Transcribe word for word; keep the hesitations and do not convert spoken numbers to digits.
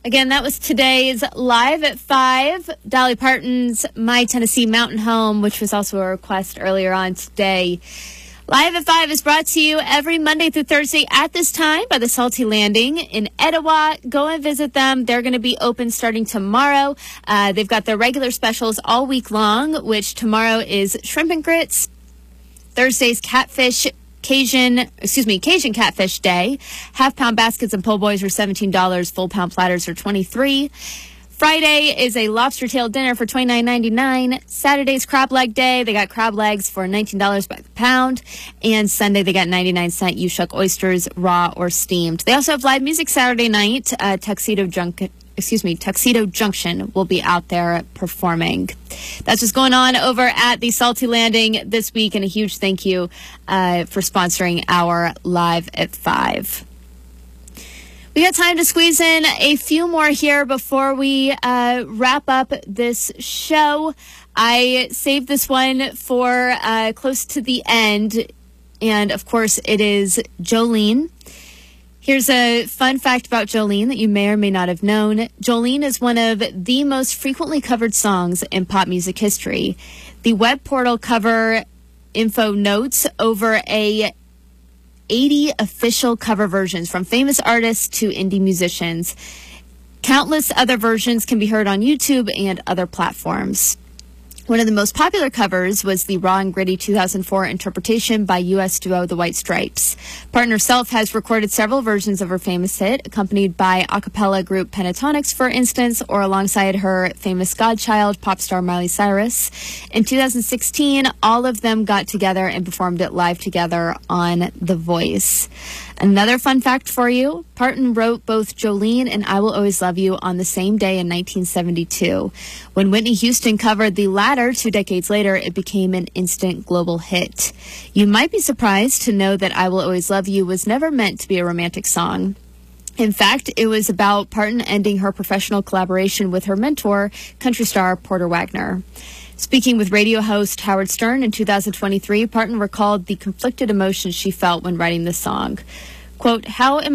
Again, that was today's Live at five, Dolly Parton's My Tennessee Mountain Home, which was also a request earlier on today. Live at five is brought to you every Monday through Thursday at this time by the Salty Landing in Etowah. Go and visit them. They're going to be open starting tomorrow. Uh, they've got their regular specials all week long, which tomorrow is shrimp and grits. Thursday's catfish Cajun, excuse me, Cajun Catfish Day. Half-pound baskets and po' boys are seventeen dollars. Full-pound platters are twenty-three dollars. Friday is a lobster tail dinner for twenty-nine ninety-nine. Saturday's crab leg day. They got crab legs for nineteen dollars by the pound. And Sunday, they got ninety-nine cent U-Shuck oysters, raw or steamed. They also have live music Saturday night. Uh, Tuxedo Junction. Excuse me, Tuxedo Junction will be out there performing. That's what's going on over at the Salty Landing this week, and a huge thank you uh, for sponsoring our Live at five. We got time to squeeze in a few more here before we uh, wrap up this show. I saved this one for uh, close to the end, and of course it is Jolene. Here's a fun fact about Jolene that you may or may not have known. Jolene is one of the most frequently covered songs in pop music history. The web portal Cover Info notes over a eighty official cover versions from famous artists to indie musicians. Countless other versions can be heard on YouTube and other platforms. One of the most popular covers was the raw and gritty two thousand four interpretation by U S duo The White Stripes. Parton herself has recorded several versions of her famous hit, accompanied by a cappella group Pentatonics, for instance, or alongside her famous godchild, pop star Miley Cyrus. In two thousand sixteen, all of them got together and performed it live together on The Voice. Another fun fact for you, Parton wrote both Jolene and I Will Always Love You on the same day in nineteen seventy-two. When Whitney Houston covered the latter two decades later, it became an instant global hit. You might be surprised to know that I Will Always Love You was never meant to be a romantic song. In fact, it was about Parton ending her professional collaboration with her mentor, country star Porter Wagner. Speaking with radio host Howard Stern in two thousand twenty-three, Parton recalled the conflicted emotions she felt when writing this song. Quote, "How am